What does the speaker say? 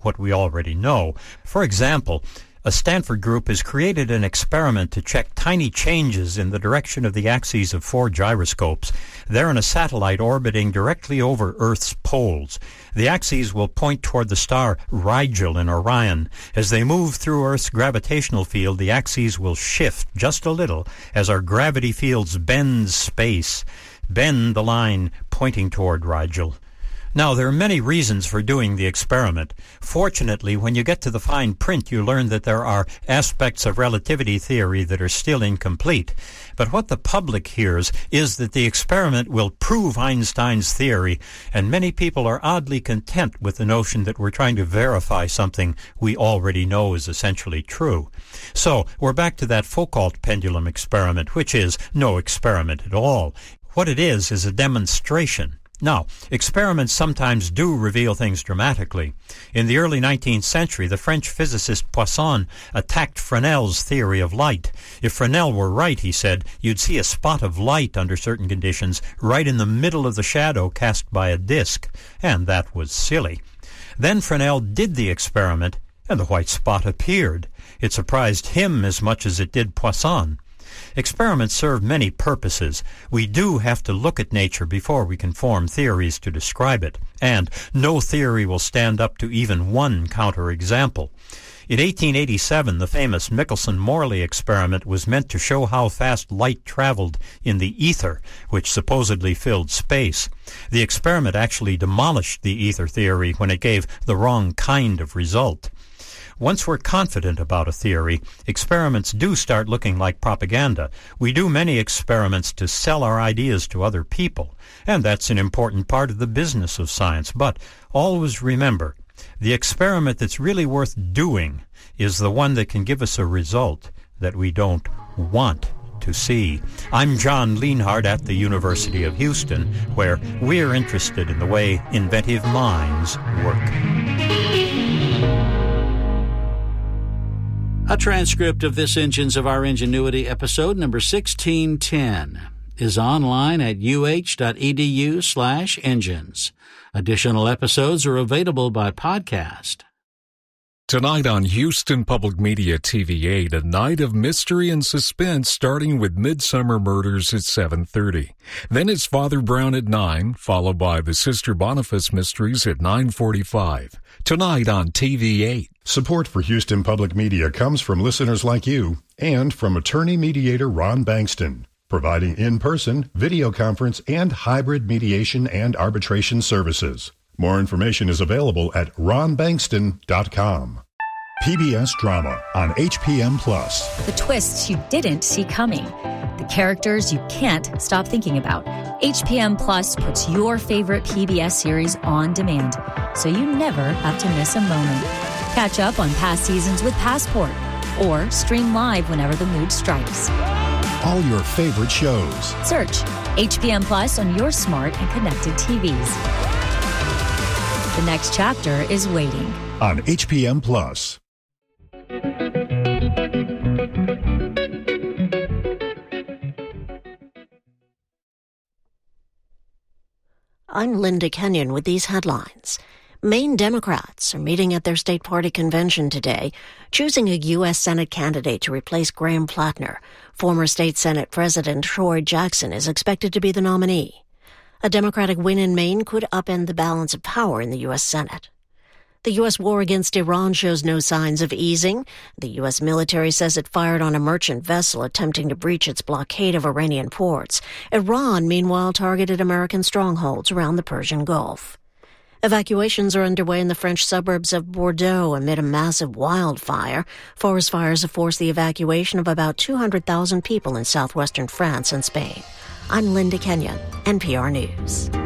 what we already know. For example, a Stanford group has created an experiment to check tiny changes in the direction of the axes of 4 gyroscopes. They're in a satellite orbiting directly over Earth's poles. The axes will point toward the star Rigel in Orion. As they move through Earth's gravitational field, the axes will shift just a little as our gravity fields bend the line pointing toward Rigel. Now, there are many reasons for doing the experiment. Fortunately, when you get to the fine print, you learn that there are aspects of relativity theory that are still incomplete. But what the public hears is that the experiment will prove Einstein's theory, and many people are oddly content with the notion that we're trying to verify something we already know is essentially true. So, we're back to that Foucault pendulum experiment, which is no experiment at all. What it is a demonstration. Now, experiments sometimes do reveal things dramatically. In the early 19th century, the French physicist Poisson attacked Fresnel's theory of light. If Fresnel were right, he said, you'd see a spot of light under certain conditions right in the middle of the shadow cast by a disk, and that was silly. Then Fresnel did the experiment, and the white spot appeared. It surprised him as much as it did Poisson. Experiments serve many purposes. We do have to look at nature before we can form theories to describe it, and no theory will stand up to even one counterexample. In 1887, the famous Michelson-Morley experiment was meant to show how fast light traveled in the ether, which supposedly filled space. The experiment actually demolished the ether theory when it gave the wrong kind of result. Once we're confident about a theory, experiments do start looking like propaganda. We do many experiments to sell our ideas to other people, and that's an important part of the business of science. But always remember, the experiment that's really worth doing is the one that can give us a result that we don't want to see. I'm John Lienhard at the University of Houston, where we're interested in the way inventive minds work. A transcript of this Engines of Our Ingenuity episode number 1610 is online at uh.edu/engines. Additional episodes are available by podcast. Tonight on Houston Public Media TV8, a night of mystery and suspense starting with Midsummer Murders at 7:30. Then it's Father Brown at 9, followed by the Sister Boniface Mysteries at 9:45. Tonight on TV8. Support for Houston Public Media comes from listeners like you and from attorney mediator Ron Bankston, providing in-person, video conference, and hybrid mediation and arbitration services. More information is available at ronbankston.com. PBS Drama on HPM+. The twists you didn't see coming. The characters you can't stop thinking about. HPM Plus puts your favorite PBS series on demand, so you never have to miss a moment. Catch up on past seasons with Passport, or stream live whenever the mood strikes. All your favorite shows. Search HPM Plus on your smart and connected TVs. The next chapter is waiting. On HPM Plus. I'm Linda Kenyon with these headlines. Maine Democrats are meeting at their state party convention today, choosing a U.S. Senate candidate to replace Graham Plattner. Former state Senate President Troy Jackson is expected to be the nominee. A Democratic win in Maine could upend the balance of power in the U.S. Senate. The U.S. war against Iran shows no signs of easing. The U.S. military says it fired on a merchant vessel attempting to breach its blockade of Iranian ports. Iran, meanwhile, targeted American strongholds around the Persian Gulf. Evacuations are underway in the French suburbs of Bordeaux amid a massive wildfire. Forest fires have forced the evacuation of about 200,000 people in southwestern France and Spain. I'm Linda Kenyon, NPR News.